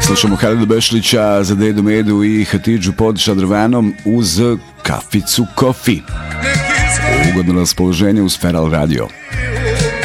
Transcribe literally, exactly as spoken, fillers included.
Slušamo Halida Bešlića za Dedu Medu i Hatidžu pod šadrvanom uz kaficu kofi. Ugodno raspoloženje uz Feral Radio.